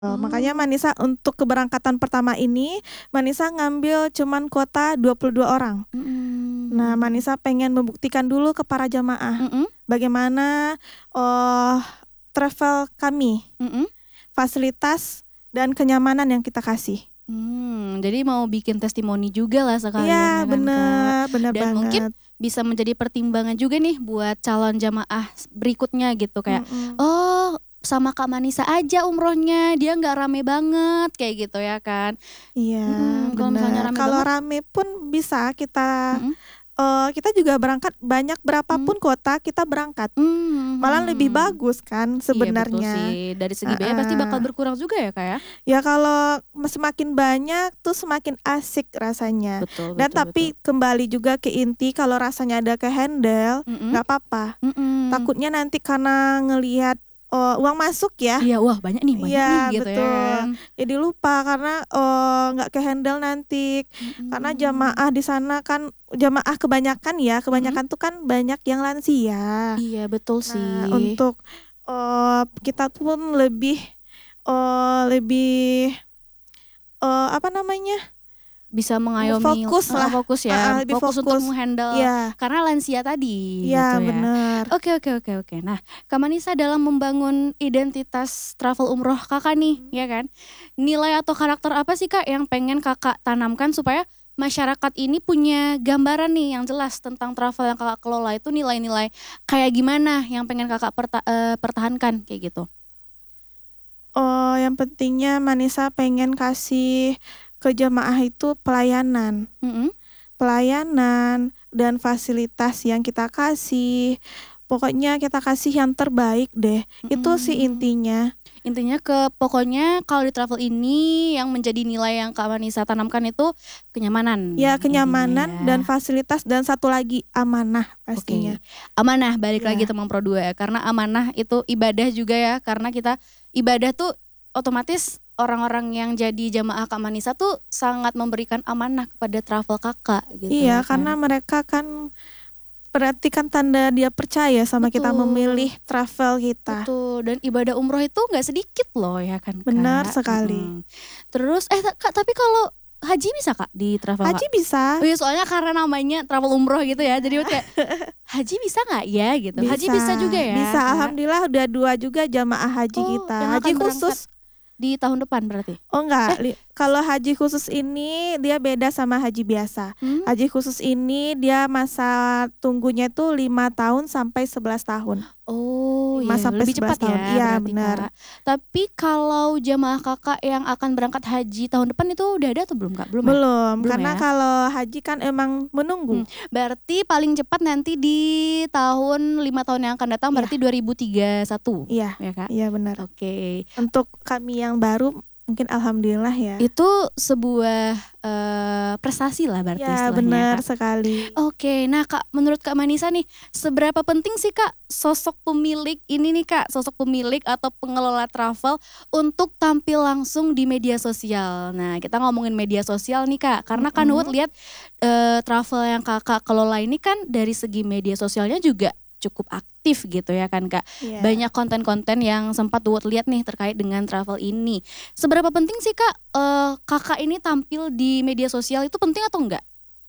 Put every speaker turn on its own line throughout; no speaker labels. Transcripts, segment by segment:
Makanya
Mmm.
Manisa untuk keberangkatan pertama ini, Manisa ngambil cuman kuota 22 orang.
Mhm
Nah,
mhm.
Manisa pengen membuktikan dulu ke para jamaah,
Mhm.
bagaimana, travel kami,
Mhm.
fasilitas dan kenyamanan yang kita kasih.
Jadi mau bikin testimoni jugalah sekalian
Iya,
ya kan, Kak.
bener bener
Dan mungkin
banget.
bisa menjadi pertimbangan juga nih buat calon jamaah berikutnya gitu kayak,
Mhm.
"Oh, sama Kak Manisa aja umrohnya, dia nggak rame banget," kayak gitu ya kan.
Iya,
Kalau misalnya
bener.
rame
Kalau
banget
rame pun bisa
mhm.
kita juga berangkat banyak berapa
Mmm.
pun kota kita berangkat.
Mhm
Malah lebih
mhm.
bagus kan
Iya betul
sebenarnya.
sih, dari segi biaya pasti bakal
Heeh.
berkurang juga ya, Kak, ya?
Ya kalau semakin banyak tuh semakin asik rasanya.
Betul
Dan
betul betul.
tapi kembali juga ke inti kalau rasanya ada ke-handle,
Mhm.
nggak apa-apa.
Mhm.
Takutnya nanti karena ngelihat, uang masuk ya.
Iya, wah banyak nih
Iya
gitu ya kan.
betul. Jadi lupa karena, nggak ke-handle nanti. Karena
Mhm.
jamaah di sana kan jamaah kebanyakan ya,
Mhm.
kebanyakan tuh kan banyak yang lansia.
Iya betul
Nah
sih.
untuk, kita pun lebih, apa namanya,
Bisa mengayomi
fokus lah,
fokus ya,
heeh, lebih
fokus untuk
fokus.
meng-handle
Iya
karena lansia tadi gitu
iya
ya.
bener.
Oke. Nah, Kak Manisa dalam membangun identitas travel umroh Kakak nih,
Mhm.
ya kan. Nilai atau karakter apa sih Kak yang pengen Kakak tanamkan supaya masyarakat ini punya gambaran nih yang jelas tentang travel yang Kakak kelola itu nilai-nilai kayak gimana yang pengen Kakak pertahankan kayak gitu?
Yang pentingnya Manisa pengen kasih ke jemaah itu pelayanan.
Mhm.
Pelayanan dan fasilitas yang kita kasih, pokoknya kita kasih yang terbaik deh, itu sih
Mhm.
intinya.
Intinya pokoknya kalau di travel ini yang menjadi nilai yang Kak Manisa tanamkan itu kenyamanan
Ya
intinya
kenyamanan
ya.
dan fasilitas dan satu lagi amanah pastinya.
Oke, amanah balik lagi
Ya,
Temang Pro 2 karena amanah itu ibadah juga ya karena kita ibadah tuh otomatis orang-orang yang jadi jamaah Kak Manisa tuh sangat memberikan amanah kepada travel Kakak gitu
iya
ya
karena
kan.
mereka kan berarti kan tanda dia percaya sama kita memilih
Betul.
travel kita.
Betul, dan ibadah umroh itu nggak sedikit loh ya kan
Benar
Kak,
sekali.
Terus Kak tapi kalau haji bisa Kak di travel Kak?
Haji
Oh
bisa.
iya soalnya karena namanya travel umroh gitu ya jadi
Iya.
kayak, haji bisa nggak ya gitu? Haji
Bisa
bisa juga ya
bisa
Kak?
alhamdulillah udah 2 juga jamaah haji
Oh yang
kita, haji
akan berangkat
khusus.
di tahun depan berarti?
Oh enggak,
Eh,
kalau haji khusus ini dia beda sama haji biasa.
mmm,
Haji khusus ini dia masa tunggunya itu 5 tahun sampai 11 tahun.
oh
5
ya
sampai
lebih
11
cepat
tahun,
ya
iya
berarti
bener.
Kak. Tapi kalau jamaah Kakak yang akan berangkat haji tahun depan itu udah ada atau belum Kak? Belum ya?
Belum,
Belum
karena
ya?
kalau haji kan emang menunggu.
Berarti paling cepat nanti di tahun 5 tahun yang akan datang
Iya
berarti 2031
iya
ya, Kak?
iya bener.
Oke.
Untuk kami yang baru mungkin alhamdulillah ya.
Itu sebuah, prestasi lah berarti
Iya
istilahnya ya,
bener
Kak.
sekali.
Oke, nah Kak, menurut Kak Manisa nih, seberapa penting sih Kak sosok pemilik ini nih Kak, sosok pemilik atau pengelola travel untuk tampil langsung di media sosial? Nah, kita ngomongin media sosial nih Kak, karena kan Luhut
Mhm,
lihat, travel yang Kakak kelola ini kan dari segi media sosialnya juga cukup aktif gitu ya kan Kak.
iya.
Banyak konten-konten yang sempat Luhut lihat nih terkait dengan travel ini. Seberapa penting sih Kak, Kakak ini tampil di media sosial itu penting atau enggak?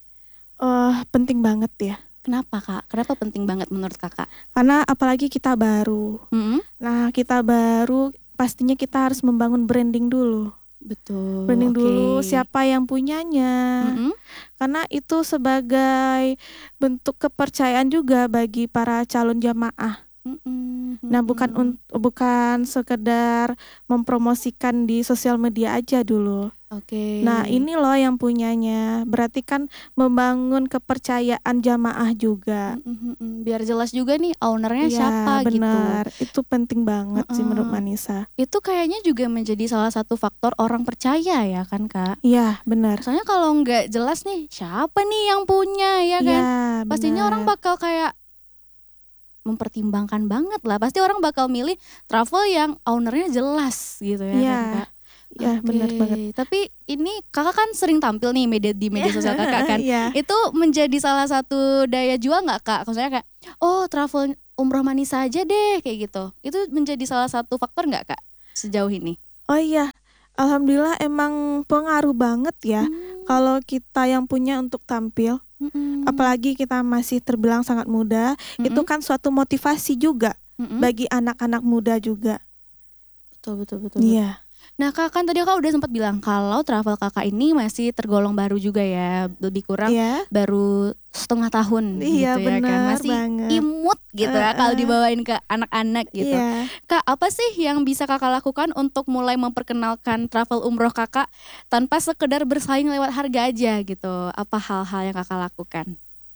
Penting banget ya,
Kenapa Kak? Kenapa penting banget menurut Kakak?
karena apalagi kita baru.
Mhm.
Nah, kita baru pastinya kita harus membangun branding dulu.
Betul,
Branding
oke.
dulu siapa yang punyanya.
Mhm.
Karena itu sebagai bentuk kepercayaan juga bagi para calon jamaah.
Mhm
Nah,
mhm.
bukan sekedar mempromosikan di sosial media aja dulu.
Oke.
Nah, ini loh yang punyanya. Berarti kan membangun kepercayaan jamaah juga.
Mhm mhm. Biar jelas juga nih owner-nya
Iya,
siapa gitu.
benar. Itu penting banget sih menurut
Heeh.
Manisa.
Itu kayaknya juga menjadi salah satu faktor orang percaya ya kan Kak?
Iya, benar.
Soalnya kalau nggak jelas nih, siapa nih yang punya ya
Iya,
kan? Pastinya orang
benar.
bakal kayak mempertimbangkan banget lah. Pasti orang bakal milih travel yang owner-nya jelas gitu ya
Iya.
kan Kak?
Iya, benar banget.
Oke, tapi ini Kakak kan sering tampil nih di media sosial Kakak kan.
Iya.
Itu menjadi salah satu daya jual nggak Kak? Maksudnya kayak, oh travel umroh Manisa aja deh kayak gitu. Itu menjadi salah satu faktor nggak Kak sejauh ini?
Oh iya, alhamdulillah emang pengaruh banget ya
Hmm,
kalau kita yang punya untuk tampil.
mm-mm,
Apalagi kita masih terbilang sangat muda, itu
mm-mm,
kan suatu motivasi juga
mm-mm.
bagi anak-anak muda juga.
Betul, betul, betul, betul.
Iya,
Nah kak, kan tadi kakak udah sempat bilang kalau travel kakak ini masih tergolong baru juga ya, lebih kurang
iya,
baru setengah tahun
iya
gitu ya kan,
benar
masih
banget.
imut gitu ya kalau
Heeh,
dibawain ke anak-anak gitu.
iya.
Kak, apa sih yang bisa kakak lakukan untuk mulai memperkenalkan travel umroh kakak tanpa sekedar bersaing lewat harga aja gitu? Apa hal-hal yang kakak lakukan?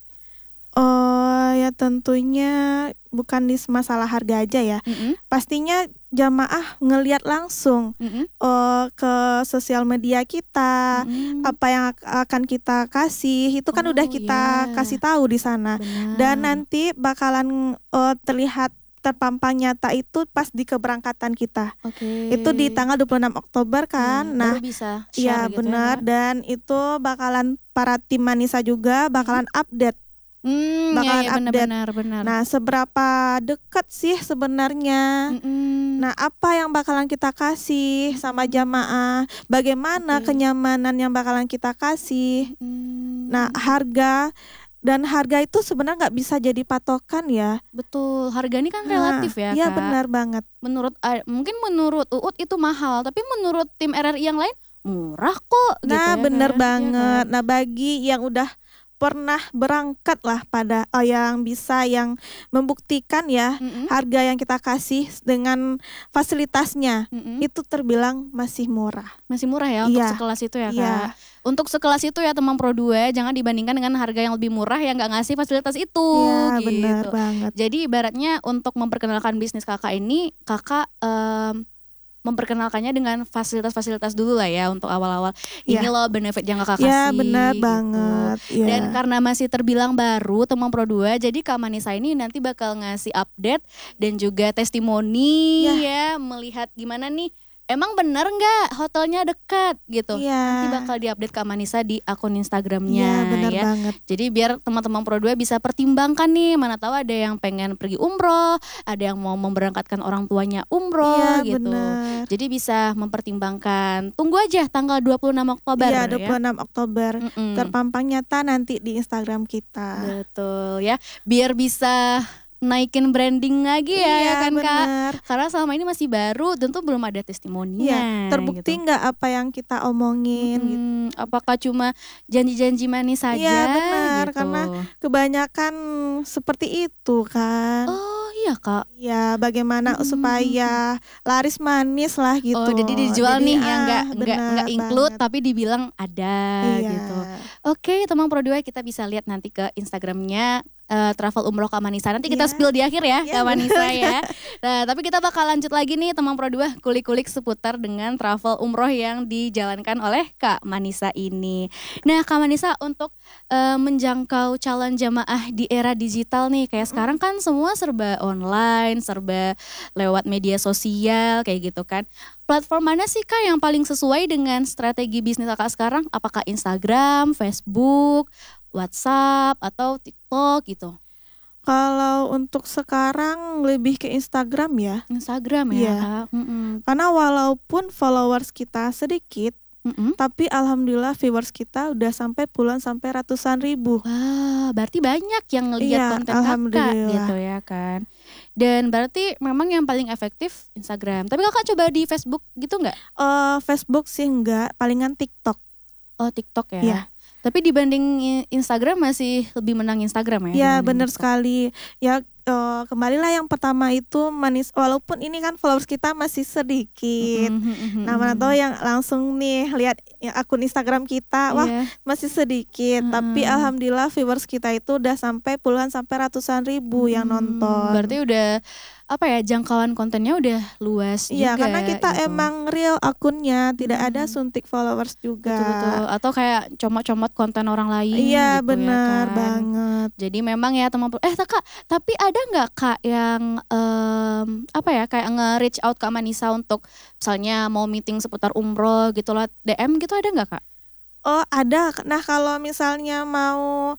Oh ya tentunya bukan di masalah harga aja ya.
Mm-mm,
Pastinya jamaah ngelihat langsung
mm-mm,
ke sosial media kita,
mm-mm.
apa yang akan kita kasih itu kan udah
Oh
kita kasih
ya,
tahu di sana. Dan
benar.
nanti bakalan terlihat terpampang nyata itu pas di keberangkatan kita.
Oke.
Itu di tanggal 26 Oktober
Iya,
kan.
baru
Nah,
bisa share
iya
gitu ya
benar
kak.
dan itu bakalan para tim Manisa juga
Mm-mm.
bakalan update
Ya
bakalan
ya
update.
benar-benar benar.
Nah, seberapa dekat sih sebenarnya?
Mm-mm.
Nah, apa yang bakalan kita kasih sama
Mm-mm.
jamaah? Bagaimana
Oke.
kenyamanan yang bakalan kita kasih? Nah,
Mm-mm.
harga itu sebenarnya nggak bisa jadi patokan ya.
Betul, harga ini kan
Nah,
relatif ya
iya
kak.
benar banget.
Mungkin menurut Uut itu mahal, tapi menurut tim RRI yang lain murah kok gitu
Nah,
ya
benar
kan? Iya kan?
banget. Nah, bagi yang udah pernah berangkat lah pada yang bisa yang membuktikan ya
Mm-mm.
harga yang kita kasih dengan fasilitasnya
Mm-mm.
itu terbilang masih murah.
Masih murah ya untuk
Iya,
sekelas itu ya kak.
iya,
Untuk sekelas itu ya teman Pro 2 jangan dibandingkan dengan harga yang lebih murah yang nggak ngasih fasilitas itu
iya benar
gitu.
banget.
Jadi ibaratnya untuk memperkenalkan bisnis kakak ini, kakak memperkenalkannya dengan fasilitas-fasilitas dulu lah ya untuk awal-awal. Ini
Iya,
loh benefit yang kakak
iya benar
kasih gitu.
banget. Iya,
Dan karena masih terbilang baru teman Pro 2, jadi Kak Manisa ini nanti bakal ngasih update dan juga
iya,
testimoni ya, melihat gimana nih. Emang bener nggak hotelnya dekat gitu?
iya,
Nanti bakal diupdate Kak Manisa di akun
iya
Instagramnya
benar
ya.
banget.
Jadi biar teman-teman Pro 2 bisa pertimbangkan nih, mana tahu ada yang pengen pergi umroh, ada yang mau memberangkatkan orang tuanya
Iya
umroh gitu.
benar.
Jadi bisa mempertimbangkan. Tunggu aja tanggal 26
Iya
Oktober ya.
26 Oktober
Mm-mm.
terpampang nyata nanti di Instagram kita.
Betul ya. Biar bisa naikin branding lagi
Iya
ya kan Kak.
benar.
Karena selama ini masih baru, tentu belum ada
Iya,
testimoninya
terbukti
gitu.
nggak apa yang kita omongin gitu.
Apakah cuma janji-janji manis
Iya
saja
benar,
gitu?
karena kebanyakan seperti itu kan.
Oh iya Kak.
Iya, bagaimana
Mm-mm.
supaya laris manis lah
Oh
gitu.
jadi dijual
Jadi
nih yang nggak
benar
include
banget.
tapi dibilang ada
Iya.
gitu. Oke teman Pro 2 kita bisa lihat nanti ke Instagramnya Travel Umroh Kak Manisa. Nanti kita
Iya.
spill di akhir ya
Iya
Kak Manisa
benar.
ya. Nah tapi kita bakal lanjut lagi nih teman Pro 2 kulik-kulik seputar dengan travel umroh yang dijalankan oleh Kak Manisa ini. Nah Kak Manisa untuk menjangkau calon jamaah di era digital nih. Kayak sekarang kan semua serba online, serba lewat media sosial kayak gitu kan. Platform mana sih Kak yang paling sesuai dengan strategi bisnis Kakak sekarang? Apakah Instagram, Facebook, WhatsApp, atau TikTok gitu?
Kalau untuk sekarang lebih ke Instagram ya.
Instagram ya
Iya.
Kak? Mm-mm.
Karena walaupun followers kita sedikit,
Mm-mm.
tapi alhamdulillah viewers kita udah sampai puluhan sampai ratusan ribu.
Wah, berarti banyak yang ngelihat
Iya,
konten Kakak
alhamdulillah.
gitu ya kan? Dan berarti memang yang paling efektif Instagram. Tapi Kakak coba di Facebook gitu nggak?
Facebook sih enggak, palingan TikTok.
Oh TikTok ya.
Iya.
Tapi dibanding Instagram masih lebih menang Instagram ya
Ya,
dibanding
bener
TikTok.
sekali. Ya, kembalilah yang pertama itu manis. Walaupun ini kan followers kita masih sedikit.
Mm-mm, mm-mm,
Nah, mana tahu
mm-mm.
yang langsung nih lihat ya, akun Instagram kita, wah
Iya.
masih sedikit. Tapi
Heeh.
alhamdulillah viewers kita itu udah sampai puluhan sampai ratusan ribu yang
Berarti
nonton.
udah apa ya jangkauan kontennya udah luas
Iya,
juga
karena kita
gitu.
emang real akunnya, tidak ada
Mm-mm.
suntik followers juga.
Betul-betul. Atau kayak comot-comot konten orang lain
Iya,
gitu ya
bener
kan.
banget.
Jadi memang ya teman Kak, tapi ada nggak Kak yang apa ya kayak nge-reach out Kak Manisa untuk misalnya mau meeting seputar umroh gitu lah DM gitu ada nggak Kak?
Oh, ada. Nah, kalau misalnya mau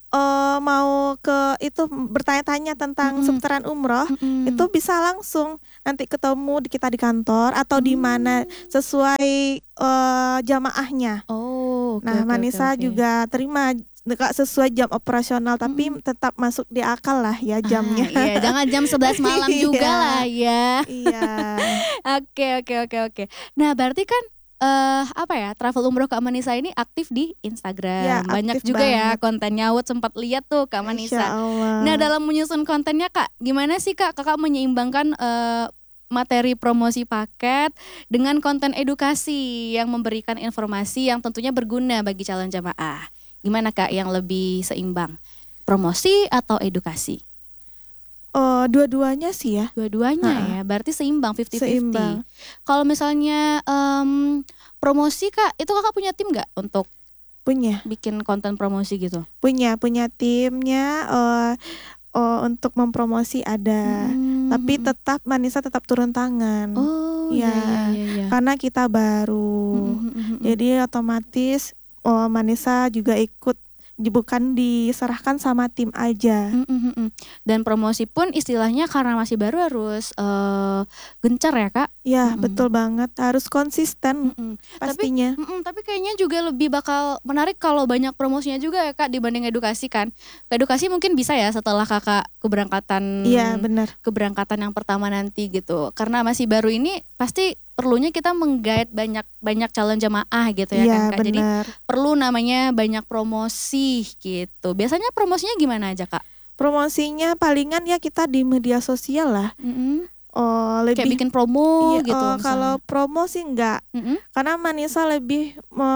mau ke itu bertanya-tanya tentang
Mm-mm.
seputaran umroh,
Mm-mm.
itu bisa langsung nanti ketemu kita di kantor atau di mana
Hmm.
sesuai jamaahnya.
Oh, oke
Nah,
oke oke
Manisa
oke.
juga terima nggak sesuai jam operasional tapi
Mm-mm.
tetap masuk di akal lah ya
Ah,
jamnya.
iya, jangan jam 11 malam juga lah
Iya,
ya.
iya,
Oke oke oke oke. Nah, berarti kan apa ya, travel umroh Kak Manisa ini aktif di
ya
Instagram. Banyak
aktif
juga ya
banget.
kontennya. Awet sempat lihat tuh Kak
Insya
Manisa. Nah,
Allah.
dalam menyusun kontennya Kak, gimana sih Kak Kakak menyeimbangkan materi promosi paket dengan konten edukasi yang memberikan informasi yang tentunya berguna bagi calon jamaah. Gimana Kak yang lebih seimbang? Promosi atau edukasi?
Oh, dua-duanya sih ya,
Dua-duanya
Ha-ha,
ya, berarti seimbang 50-50.
seimbang.
Kalau misalnya promosi Kak, itu Kakak punya tim nggak untuk
Punya,
bikin konten promosi gitu?
punya timnya. Untuk mempromosi ada, tapi
Mm-mm.
tetap Manisa tetap turun tangan.
Oh
Ya,
iya iya iya iya.
karena kita baru,
Mm-mm.
jadi otomatis Manisa juga ikut, bukan diserahkan sama tim aja.
Mm-mm. Dan promosi pun istilahnya karena masih baru harus gencar ya Kak?
Ya,
Mm-mm.
betul banget, harus konsisten
Mm-mm.
pastinya.
Tapi kayaknya juga lebih bakal menarik kalau banyak promosinya juga ya Kak dibanding edukasi kan. Edukasi mungkin bisa ya setelah Kakak
Iya, benar.
keberangkatan yang pertama nanti gitu. Karena masih baru ini pasti perlunya kita menggait banyak calon jamaah gitu ya
Iya,
kan Kak. Jadi
benar.
perlu namanya banyak promosi gitu. Biasanya promosinya gimana aja Kak?
Promosinya palingan ya kita di media sosial lah.
Mm-mm. Kayak
Lebih
bikin promo
iya,
gitu
kalau
misalnya.
promo sih enggak.
Mm-mm.
Karena Manisa lebih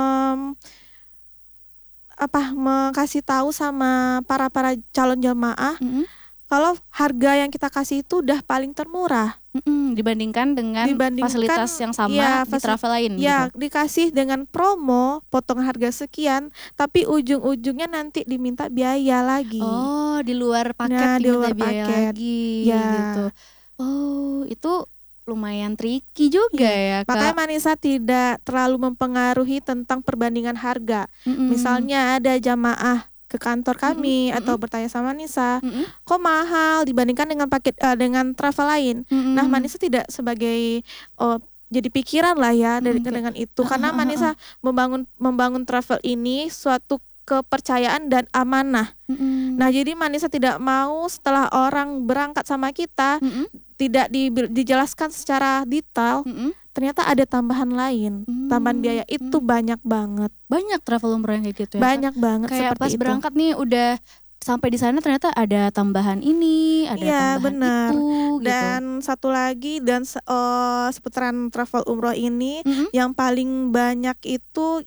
kasih tahu sama para calon jamaah
Mm-mm.
kalau harga yang kita kasih itu udah paling termurah
Dibandingkan dengan
dibandingkan
fasilitas yang sama
ya
di travel lain gitu.
ya dikasih dengan promo potong harga sekian tapi ujung-ujungnya nanti diminta biaya lagi.
Oh, di luar
Nah,
paket
di
diminta
luar
biaya
paket.
lagi
Ya,
gitu. Oh, itu lumayan tricky juga
iya.
ya,
Makanya
Kak.
Manisa tidak terlalu mempengaruhi tentang perbandingan harga.
Mm-mm.
Misalnya ada jamaah ke kantor
Mm-mm.
kami atau
Mm-mm.
bertanya sama Nisa,
Mm-mm.
kok mahal dibandingkan dengan paket dengan travel lain. Nah,
Mm-mm.
Manisa tidak sebagai jadi pikiran lah ya
Mm-mm. Kayak,
dengan itu karena Manisa membangun travel ini suatu kepercayaan dan amanah.
Mm-mm.
Nah, jadi Manisa tidak mau setelah orang berangkat sama kita
Mm-mm.
tidak dijelaskan secara detail,
Mm-mm.
ternyata ada tambahan lain, tambahan biaya itu banyak banget.
Banyak travel umroh yang kayak gitu ya, Kak?
Banyak banget
Kayak
seperti
pas
itu.
berangkat nih udah sampai di sana ternyata ada tambahan ini, ada
Iya,
tambahan
benar.
itu gitu.
Dan satu lagi seputaran travel umroh ini
Mm-mm.
yang paling banyak itu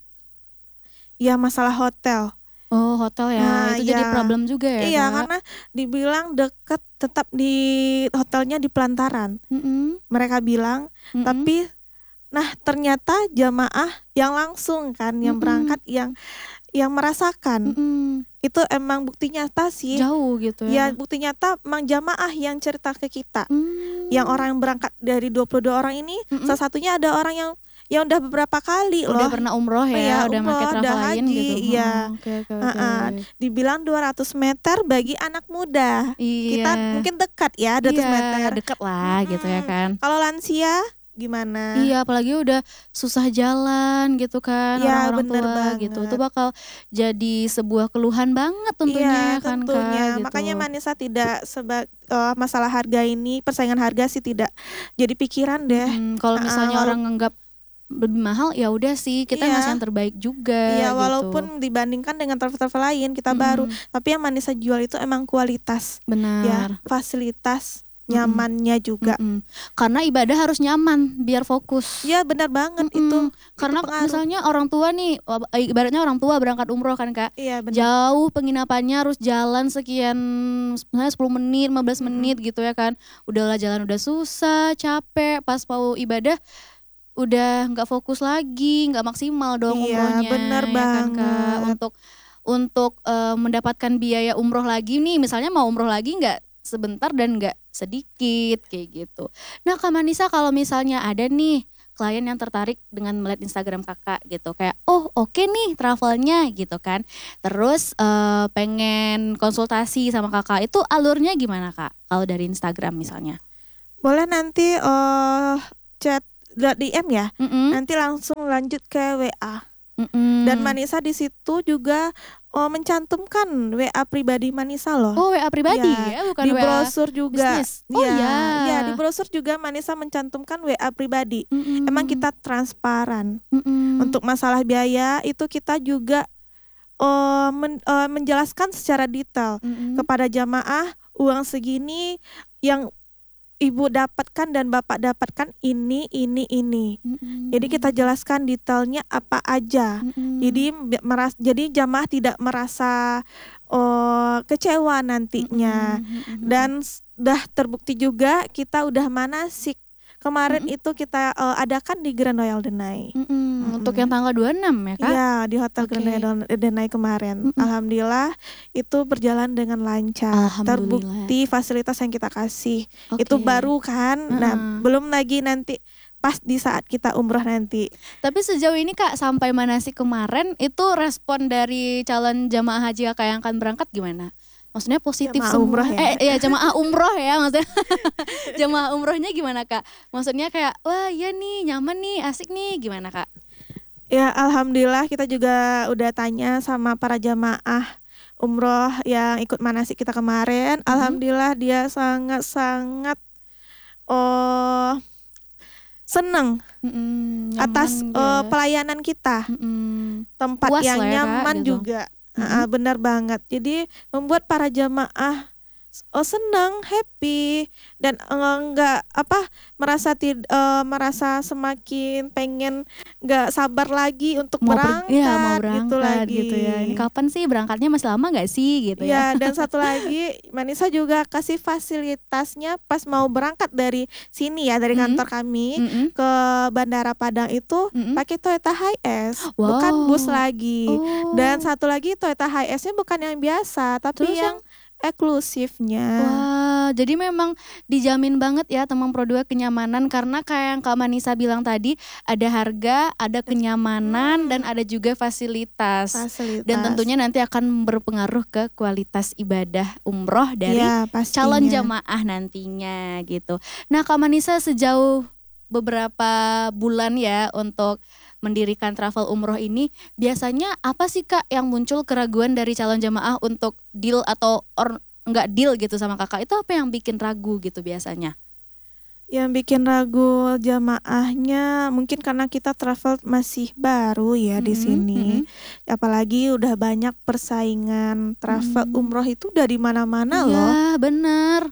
ya masalah hotel.
Oh, hotel ya.
Nah,
Itu jadi
ya.
problem juga ya,
Iya,
Kak?
karena dibilang dekat tetap di hotelnya di Pelantaran.
Mm-mm.
Mereka bilang,
Mm-mm.
tapi nah ternyata jamaah yang langsung kan yang berangkat yang merasakan
Mm-mm.
itu emang bukti nyata sih.
Jauh gitu
Ya,
ya.
bukti nyata emang jamaah yang cerita ke kita.
Mm.
Yang orang yang berangkat dari 22 orang ini, salah satunya ada orang yang udah beberapa kali
Udah
loh.
pernah umroh ya,
Iya,
udah pakai
umroh,
travel
udah
lain
haji,
gitu.
iya.
Oke.
Dibilang 200 meter bagi anak muda.
Iya.
Kita mungkin dekat ya 200 meter.
Dekat lah gitu ya kan.
Kalau lansia gimana?
Iya, apalagi udah susah jalan gitu kan,
Iya,
orang-orang
bener
tua
banget.
gitu. Itu bakal jadi sebuah keluhan banget tentunya
Iya,
kan
tentunya.
Kak gitu.
Makanya Manisa tidak masalah harga ini, persaingan harga sih tidak jadi pikiran deh.
Kalau misalnya orang nganggap lebih mahal ya udah sih kita
Iya.
ngasih yang terbaik juga
Iya,
gitu.
walaupun dibandingkan dengan travel-travel lain kita baru, tapi yang Manisa jual itu emang kualitas.
Benar.
Ya, fasilitas, nyamannya juga.
Karena ibadah harus nyaman biar fokus.
Ya, benar banget itu.
Karena
pengaruh.
misalnya orang tua nih, ibaratnya orang tua berangkat umroh kan Kak.
Iya, benar.
Jauh penginapannya harus jalan sekian, misalnya 10 menit, 15 menit gitu ya kan. Udahlah jalan udah susah, capek, pas mau ibadah udah nggak fokus lagi, nggak maksimal dong
Iya,
umrohnya.
benar
ya kan Kak.
banget.
Untuk mendapatkan biaya umroh lagi nih, misalnya mau umroh lagi nggak sebentar dan nggak sedikit kayak gitu. Nah Kak Manisa, kalau misalnya ada nih klien yang tertarik dengan melihat Instagram kakak gitu. Kayak oh oke nih travelnya gitu kan. Terus pengen konsultasi sama kakak, itu alurnya gimana kak? Kalau dari Instagram misalnya.
Boleh nanti chat DM ya.
Mm-mm.
Nanti langsung lanjut ke WA. Dan
Mm-mm.
Manisa di situ juga mencantumkan WA pribadi Manisa loh.
Oh WA pribadi
Ya,
ya, bukan
di
WA
brosur juga.
bisnis. Oh
Ya,
iya.
ya di brosur juga Manisa mencantumkan WA pribadi. Emang
Mm-mm.
kita transparan.
Mm-mm.
Untuk masalah biaya itu kita juga menjelaskan secara detail
Mm-mm.
kepada jamaah, uang segini yang ibu dapatkan dan bapak dapatkan ini.
Mm-mm.
Jadi kita jelaskan detailnya apa aja.
Mm-mm.
Jadi jamaah tidak merasa kecewa nantinya.
Mm-mm.
Dan sudah terbukti juga kita udah manasik. Kemarin
Mm-mm.
itu kita adakan di Grand Royal Denai.
Mm-mm. Untuk yang tanggal 26 ya kak?
Iya, di Hotel
Oke.
Grand Royal Denai kemarin.
Mm-mm.
Alhamdulillah itu berjalan dengan lancar.
Alhamdulillah.
Terbukti fasilitas yang kita kasih.
Oke.
Itu baru kan. Nah,
Mm-mm.
belum lagi nanti pas di saat kita umroh nanti.
Tapi sejauh ini kak, sampai manasik kemarin itu respon dari calon jamaah haji kakak yang akan berangkat gimana? Maksudnya positif
Jamaah
semua?
umroh ya?
Iya jamaah umroh ya maksudnya. Jamaah umrohnya gimana kak? Maksudnya kayak wah iya nih nyaman nih asik nih gimana kak?
Ya, alhamdulillah kita juga udah tanya sama para jamaah umroh yang ikut manasik kita kemarin. Alhamdulillah dia sangat-sangat senang
Nyaman
atas
ya.
pelayanan kita. Tempat
Puas
yang
lah ya, Kak,
nyaman
gitu.
juga. Benar banget. Jadi membuat para jamaah senang, happy, dan merasa semakin pengen nggak sabar lagi untuk
mau
berangkat gitu
berangkat
lagi.
gitu ya. Ini kapan sih berangkatnya, masih lama nggak sih gitu ya?
Ya, dan satu lagi Manisa juga kasih fasilitasnya pas mau berangkat dari sini ya, dari kantor kami ke Bandara Padang itu pakai Toyota Hiace, bukan bus lagi. Dan satu lagi Toyota Hiace-nya bukan yang biasa, tapi
Terus
yang eksklusifnya.
Wah, jadi memang dijamin banget ya Temang Pro 2 kenyamanan, karena kayak yang Kak Manisa bilang tadi, ada harga, ada kenyamanan, dan ada juga fasilitas. Dan tentunya nanti akan berpengaruh ke kualitas ibadah umroh dari calon jamaah nantinya gitu. Nah Kak Manisa, sejauh beberapa bulan ya untuk mendirikan travel umroh ini, biasanya apa sih Kak yang muncul keraguan dari calon jamaah untuk deal atau nggak deal gitu sama kakak? Itu apa yang bikin ragu gitu biasanya?
Yang bikin ragu jamaahnya mungkin karena kita travel masih baru ya di sini. Apalagi udah banyak persaingan travel umroh itu dari mana-mana loh.
Iya benar.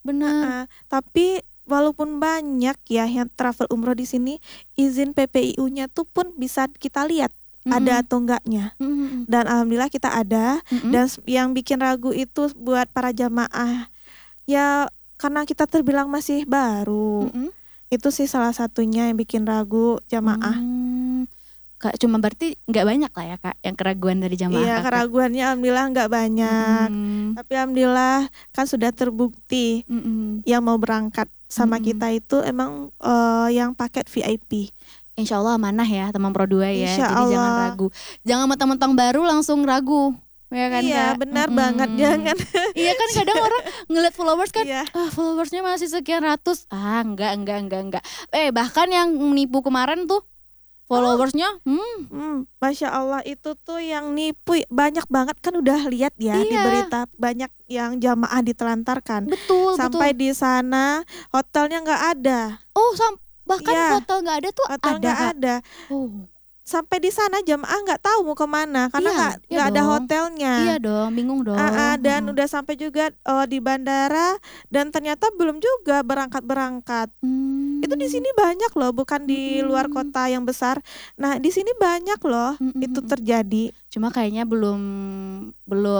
Tapi walaupun banyak ya yang travel umroh di sini, izin PPIU-nya tuh pun bisa kita lihat ada atau enggaknya. Dan alhamdulillah kita ada. Dan yang bikin ragu itu buat para jamaah ya karena kita terbilang masih baru. Itu sih salah satunya yang bikin ragu jamaah.
Kak, cuma berarti nggak banyak lah ya Kak yang keraguan dari jamaah.
Iya, keraguannya alhamdulillah nggak banyak. Tapi alhamdulillah kan sudah terbukti yang mau berangkat sama kita itu emang yang paket VIP.
Insya Allah amanah ya Temang Pro 2 ya.
Insya
Jadi
Allah.
jangan ragu. Jangan mentang-mentang baru langsung ragu. Ya kan,
iya
Kak?
benar banget, jangan.
Iya kan kadang orang ngeliat followers kan, followersnya masih sekian ratus. Enggak. Bahkan yang menipu kemarin tuh followersnya
Masya Allah, itu tuh yang nipu banyak banget kan, udah lihat ya di berita, banyak yang jamaah ditelantarkan.
Betul.
Sampai di sana hotelnya nggak ada.
Bahkan hotel nggak ada tuh
hotel nggak ada. Sampai di sana jamaah nggak tahu mau kemana karena nggak ada hotelnya.
Iya dong, bingung dong.
Dan udah sampai juga di bandara dan ternyata belum juga berangkat. Itu di sini banyak loh, bukan di luar kota yang besar. Nah di sini banyak loh itu terjadi.
Cuma kayaknya belum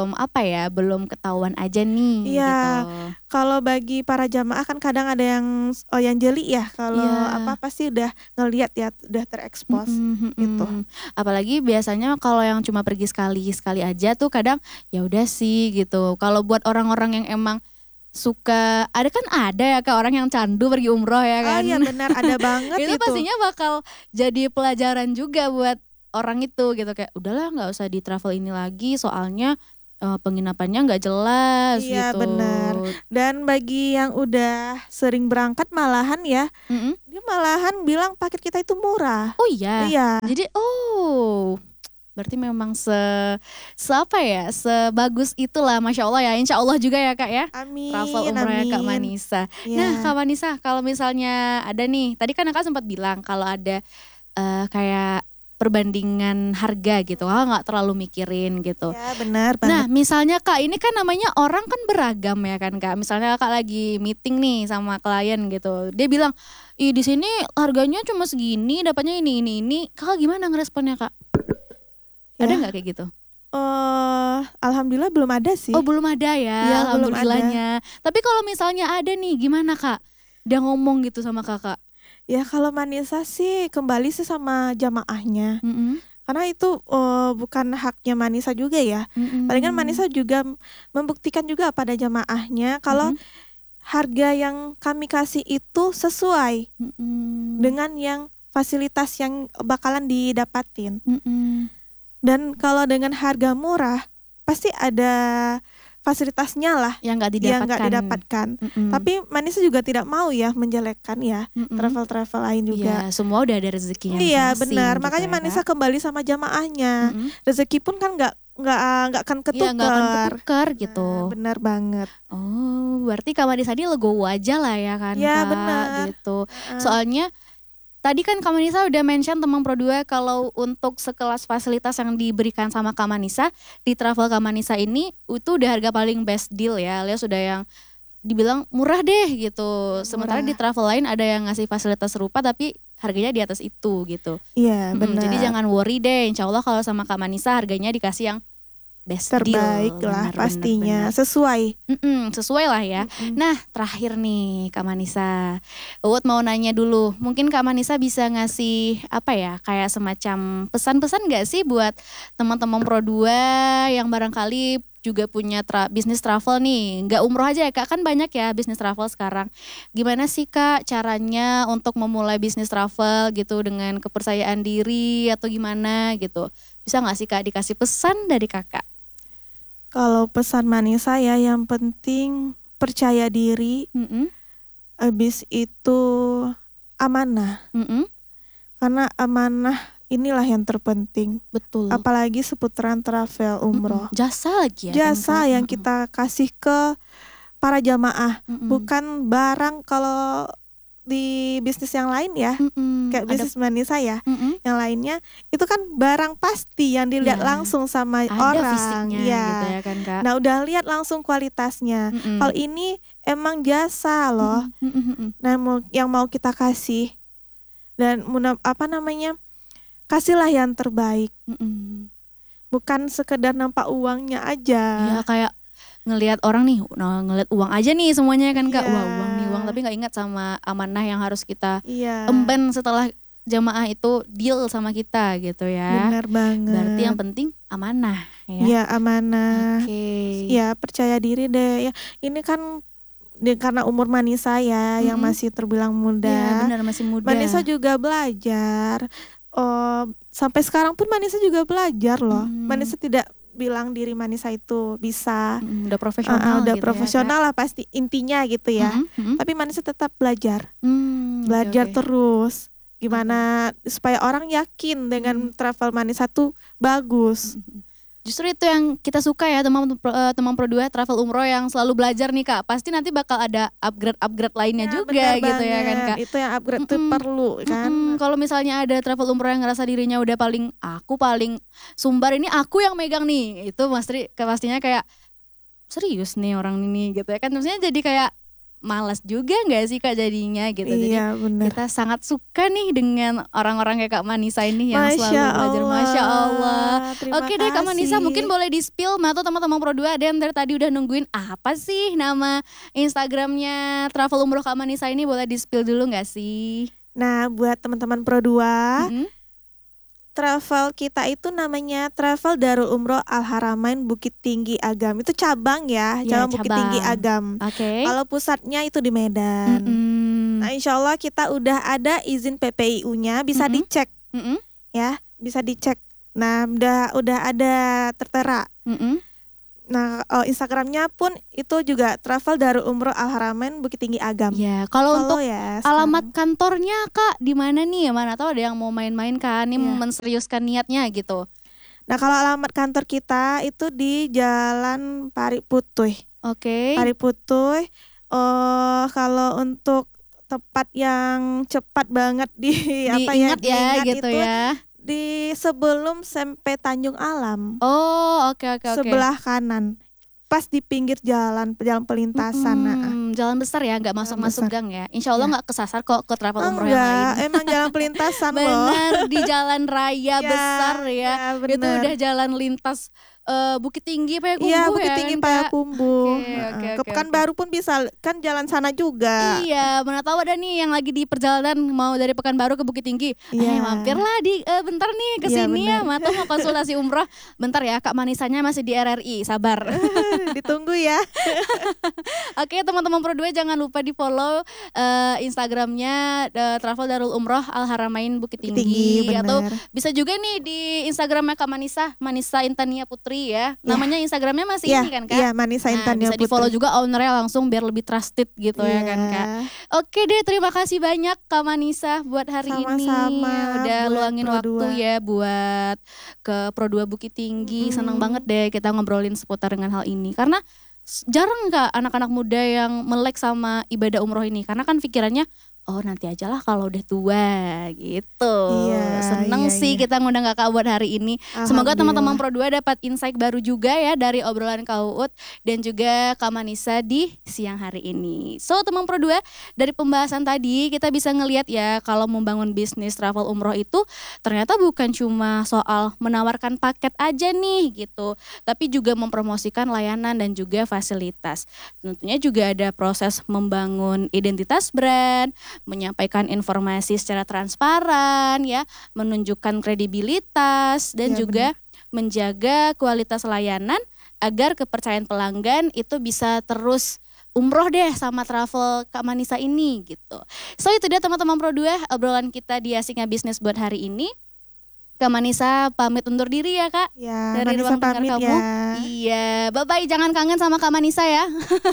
ketahuan aja nih.
Iya.
Gitu.
Kalau bagi para jamaah kan kadang ada yang jeli ya. Kalau pasti udah ngelihat ya, udah terekspos gitu.
Apalagi biasanya kalau yang cuma pergi sekali aja tuh kadang ya udah sih gitu. Kalau buat orang-orang yang emang suka ada ya Kak orang yang candu pergi umroh ya kan.
Oh iya benar, ada banget
itu pastinya bakal jadi pelajaran juga buat orang itu gitu, kayak udahlah nggak usah di travel ini lagi soalnya penginapannya nggak jelas gitu.
Iya benar. Dan bagi yang udah sering berangkat malahan ya, dia malahan bilang paket kita itu murah.
Oh iya.
Iya.
Jadi berarti memang sebagus itulah, Masya Allah ya, Insya Allah juga ya Kak ya.
Amin.
Travel umrohnya Kak Manisa.
Ya.
Nah Kak Manisa, kalau misalnya ada nih, tadi kan Kak sempat bilang kalau ada kayak perbandingan harga gitu, nggak terlalu mikirin gitu.
Ya benar banget.
Nah misalnya Kak, ini kan namanya orang kan beragam ya kan Kak. Misalnya Kak lagi meeting nih sama klien gitu, dia bilang, ih di sini harganya cuma segini, dapatnya ini. Kakak gimana ngeresponnya Kak? Ya. Ada nggak kayak gitu?
Alhamdulillah belum ada sih.
Oh belum ada ya, alhamdulillahnya. Tapi kalau misalnya ada nih, gimana Kak? Dia ngomong gitu sama Kakak?
Ya kalau Manisa sih kembali sih sama jamaahnya. Karena itu bukan haknya Manisa juga ya. Palingan Manisa juga membuktikan juga pada jamaahnya kalau harga yang kami kasih itu sesuai dengan yang fasilitas yang bakalan didapatin. Dan kalau dengan harga murah pasti ada fasilitasnya lah
yang nggak
didapatkan. Tapi Manisa juga tidak mau ya menjelekkan ya travel lain juga.
Ya, semua udah ada rezekinya.
Iya benar.
Gitu
makanya
ya,
Manisa kembali sama jamaahnya. Rezeki pun kan nggak akan ketukar.
Nggak akan ketukar gitu.
Benar banget.
Oh berarti Kak Manisa ini legowo aja lah ya kan
ya,
Kak
benar.
Gitu. Soalnya tadi kan Kak Manisa udah mention Temang Pro 2 kalau untuk sekelas fasilitas yang diberikan sama Kak Manisa di travel Kak Manisa ini itu udah harga paling best deal ya, alias sudah yang dibilang murah deh gitu. Sementara di travel lain ada yang ngasih fasilitas serupa tapi harganya di atas itu gitu.
Iya benar.
Jadi jangan worry deh, insya Allah kalau sama Kak Manisa harganya dikasih yang best
terbaik
deal.
lah
Benar,
pastinya
benar.
Sesuai
lah ya. Nah terakhir nih Kak Manisa, Uut mau nanya dulu, mungkin Kak Manisa bisa ngasih apa ya, kayak semacam pesan-pesan gak sih buat teman-teman Pro 2 yang barangkali juga punya bisnis travel nih, nggak umroh aja ya Kak, kan banyak ya bisnis travel sekarang. Gimana sih Kak caranya untuk memulai bisnis travel gitu dengan kepercayaan diri atau gimana gitu? Bisa nggak sih Kak dikasih pesan dari Kakak?
Kalau pesan Manisa ya yang penting percaya diri, habis itu amanah. Karena amanah inilah yang terpenting.
Betul.
Apalagi seputaran travel umroh.
Jasa lagi ya.
Jasa yang kita kasih ke para jamaah, bukan barang. Kalau di bisnis yang lain ya, kayak bisnis Manisa ya, yang lainnya itu kan barang pasti yang dilihat langsung sama orang,
ya. Gitu ya kan Kak.
Nah udah lihat langsung kualitasnya. Kalau ini emang jasa loh. Nah yang mau kita kasih dan kasihlah yang terbaik. Bukan sekedar nampak uangnya aja.
Ya kayak ngelihat orang nih, ngelihat uang aja nih semuanya kan Kak. Wah uang nih uang, tapi nggak ingat sama amanah yang harus kita emban setelah jamaah itu deal sama kita gitu ya.
Benar banget.
Berarti yang penting amanah ya.
Iya amanah. Ya percaya diri deh ya. Ini kan karena umur Manisa ya yang masih terbilang muda.
Ya benar, masih muda.
Manisa juga belajar. Sampai sekarang pun Manisa juga belajar loh. Manisa tidak bilang diri Manisa itu bisa
udah profesional
udah
gitu
profesional
ya,
lah pasti intinya gitu ya. Tapi Manisa tetap belajar. Belajar
okay.
Terus gimana supaya orang yakin dengan travel Manisa tuh bagus.
Justru itu yang kita suka ya teman Pro 2 travel umroh yang selalu belajar nih Kak. Pasti nanti bakal ada upgrade lainnya juga gitu ya kan Kak.
Itu yang upgrade tuh perlu kan.
Kalau misalnya ada travel umroh yang ngerasa dirinya udah paling sumbar, ini aku yang megang nih. Itu pastinya kayak serius nih orang ini gitu ya kan. Maksudnya jadi kayak malas juga gak sih Kak jadinya gitu.
Iya,
jadi
bener.
Kita sangat suka nih dengan orang-orang kayak Kak Manisa ini yang
Masya
selalu belajar. Masya Allah.
Oke
deh Kak Manisa, mungkin boleh di spill atau teman-teman Pro 2 ada yang dari tadi udah nungguin apa sih nama Instagramnya travel umroh Kak Manisa ini, boleh di spill dulu gak sih?
Nah buat teman-teman Pro 2 travel kita itu namanya Travel Darul Umroh Al Haramain Bukit Tinggi Agam. Itu cabang ya,
Ya,
cabang Bukit Tinggi Agam.
Oke.
Kalau pusatnya itu di Medan. Nah, insya Allah kita udah ada izin PPIU-nya, bisa dicek, ya, bisa dicek. Nah, udah ada tertera. Nah, Instagramnya pun itu juga Travel Darul Umroh Al Haramain Bukit Tinggi Agam.
Ya, kalau untuk ya, alamat kantornya Kak di mana nih? Mana tahu ada yang mau main-main kan, ini menseriuskan niatnya gitu.
Nah, kalau alamat kantor kita itu di Jalan Pari Putuh.
Oke.
Pari Putuh. Kalau untuk tempat yang cepat banget diingat
gitu
itu,
ya.
Di sebelum sampai Tanjung Alam.
Oh, oke.
Sebelah kanan. Pas di pinggir jalan pelintasan.
Jalan besar ya, nggak masuk gang ya. Insya Allah nggak kesasar kok ke travel umroh yang lain.
Emang jalan pelintasan loh.
Benar, di jalan raya besar ya.
Itu
udah jalan lintas Bukit Tinggi Payakumbuh
ya. Iya, Bukit Tinggi Payakumbuh.
Ke
Pekanbaru pun bisa, kan jalan sana juga.
Iya, mana tahu ada nih yang lagi di perjalanan mau dari Pekanbaru ke Bukit Tinggi. Mampirlah di bentar nih ke sini ya, mau konsultasi umroh. Bentar ya, Kak Manisanya masih di RRI, sabar.
Ditunggu ya.
Oke, teman-teman Pro 2 jangan lupa di follow Instagramnya Travel Darul Umroh Al Haramain Bukit Tinggi. Atau bisa juga nih di Instagramnya Kak Manisa Intania Putri ya. Namanya Instagramnya masih ini kan Kak?
Iya, Manisa Intania
Putri. Bisa di follow juga ownernya langsung biar lebih trusted gitu ya kan Kak. Oke deh, terima kasih banyak Kak Manisa buat hari ini. Udah luangin waktu ya buat ke Pro 2 Bukit Tinggi. Senang banget deh kita ngobrolin seputar dengan hal ini. Karena jarang Kak anak-anak muda yang melek sama ibadah umroh ini. Karena kan pikirannya, oh nanti aja lah kalau udah tua gitu. Seneng sih kita ngundang Kakak buat hari ini. Semoga teman-teman Pro 2 dapat insight baru juga ya dari obrolan Kak Uut dan juga Kak Manisa di siang hari ini. So teman Pro 2, dari pembahasan tadi kita bisa ngelihat ya kalau membangun bisnis travel umroh itu ternyata bukan cuma soal menawarkan paket aja nih gitu. Tapi juga mempromosikan layanan dan juga fasilitas. Tentunya juga ada proses membangun identitas brand, menyampaikan informasi secara transparan ya, menunjukkan kredibilitas dan juga menjaga kualitas layanan agar kepercayaan pelanggan itu bisa terus umroh deh sama travel Kak Manisa ini gitu. So itu dia teman-teman Pro 2 obrolan kita di Asiknya Bisnis buat hari ini. Kak Manisa pamit undur diri ya Kak, dari
Manisa
ruang dengar kamu. Iya, bye-bye, jangan kangen sama Kak Manisa ya.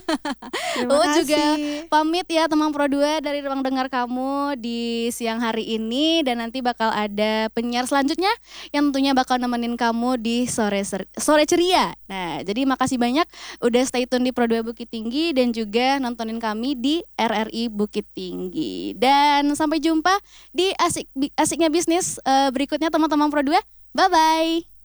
Juga pamit ya teman Pro 2 dari ruang dengar kamu di siang hari ini. Dan nanti bakal ada penyiar selanjutnya yang tentunya bakal nemenin kamu di sore ceria. Nah jadi makasih banyak udah stay tune di Pro 2 Bukit Tinggi dan juga nontonin kami di RRI Bukit Tinggi. Dan sampai jumpa di Asiknya Bisnis berikutnya teman-teman Pro 2. Bye-bye.